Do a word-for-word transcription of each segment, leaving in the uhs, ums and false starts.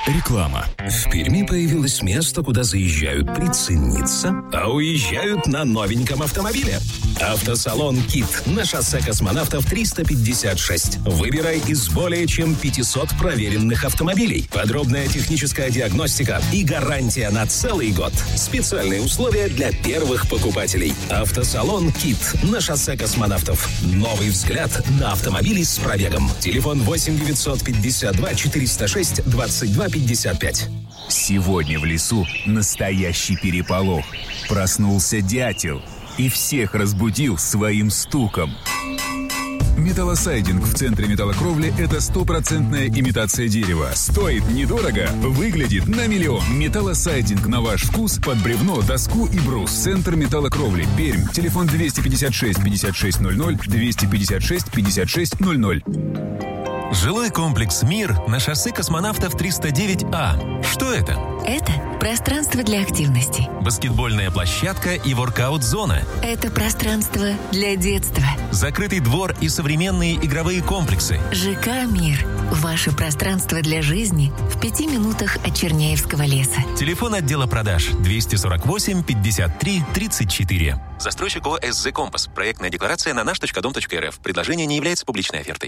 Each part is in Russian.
Реклама. В Перми появилось место, куда заезжают прицениться, а уезжают на новеньком автомобиле. Автосалон «Кит» на шоссе Космонавтов триста пятьдесят шесть. Выбирай из более чем пятисот проверенных автомобилей. Подробная техническая диагностика и гарантия на целый год. Специальные условия для первых покупателей. Автосалон «Кит» на шоссе Космонавтов. Новый взгляд на автомобили с пробегом. Телефон восемь девятьсот пятьдесят два четыреста шесть двадцать два пятьдесят пять. Сегодня в лесу настоящий переполох. Проснулся дятел и всех разбудил своим стуком. Металлосайдинг в центре металлокровли – это стопроцентная имитация дерева. Стоит недорого, выглядит на миллион. Металлосайдинг на ваш вкус под бревно, доску и брус. Центр металлокровли. Пермь. Телефон двести пятьдесят шесть пятьдесят шесть ноль ноль, двести пятьдесят шесть пятьдесят шесть ноль ноль. Жилой комплекс «Мир» на шоссе Космонавтов триста девять А. Что это? Это пространство для активности. Баскетбольная площадка и воркаут-зона. Это пространство для детства. Закрытый двор и современные игровые комплексы. ЖК «Мир». Ваше пространство для жизни в пяти минутах от Черняевского леса. Телефон отдела продаж двести сорок восемь пятьдесят три тридцать четыре. Застройщик ООО «СЗ Компас». Проектная декларация на наш точка дом точка эр эф. Предложение не является публичной офертой.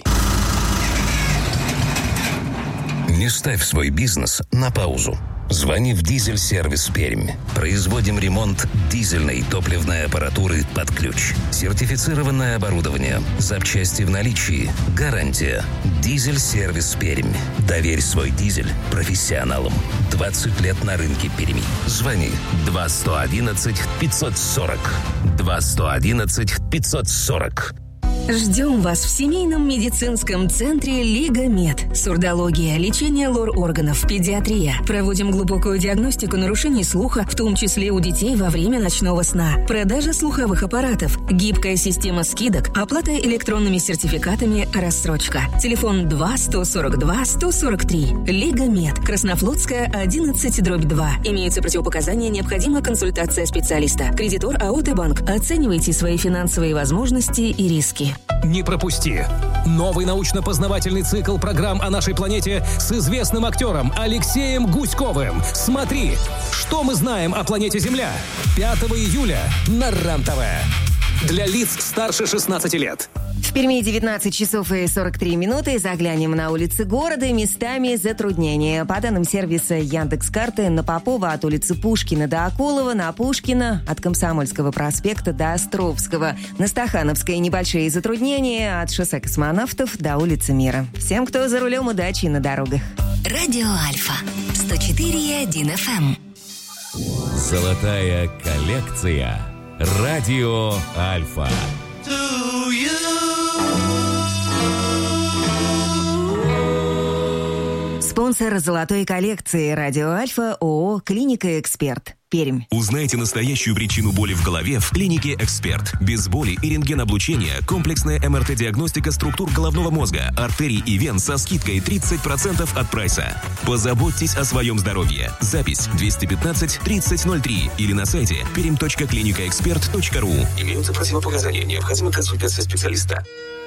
Не ставь свой бизнес на паузу. Звони в «Дизель-сервис Пермь». Производим ремонт дизельной топливной аппаратуры под ключ. Сертифицированное оборудование. Запчасти в наличии. Гарантия. «Дизель-сервис Пермь». Доверь свой дизель профессионалам. двадцать лет на рынке Перми. Звони два сто одиннадцать пятьсот сорок. два сто одиннадцать пятьсот сорок. Ждем вас в семейном медицинском центре «Лига Мед». Сурдология, лечение лор-органов, педиатрия. Проводим глубокую диагностику нарушений слуха, в том числе у детей во время ночного сна. Продажа слуховых аппаратов, гибкая система скидок, оплата электронными сертификатами, рассрочка. Телефон два сто сорок два сто сорок три. «Лига Мед». Краснофлотская, одиннадцать дробь два. Имеются противопоказания, необходима консультация специалиста. Кредитор АО «Т-банк». Оценивайте свои финансовые возможности и риски. Не пропусти! Новый научно-познавательный цикл программ о нашей планете с известным актером Алексеем Гуськовым. Смотри, что мы знаем о планете Земля. пятого июля на РЕН-ТВ. Для лиц старше шестнадцати лет. В Перми девятнадцать часов и сорок три минуты. Заглянем на улицы города. Местами затруднения. По данным сервиса Яндекс.Карты, на Попова от улицы Пушкина до Акулова, на Пушкина от Комсомольского проспекта до Островского. На Стахановской небольшие затруднения от шоссе Космонавтов до улицы Мира. Всем, кто за рулем, удачи на дорогах. Радио Альфа. сто четыре и один эф эм. Золотая коллекция. Радио Альфа. Спонсор золотой коллекции «Радио Альфа» ООО «Клиника Эксперт». Пермь. Узнайте настоящую причину боли в голове в клинике «Эксперт». Без боли и рентгеноблучения комплексная эм эр тэ-диагностика структур головного мозга, артерий и вен со скидкой тридцать процентов от прайса. Позаботьтесь о своем здоровье. Запись двести пятнадцать тридцать ноль три или на сайте пермь точка клиника эксперт точка ру. Имеются противопоказания, необходима консультация специалиста.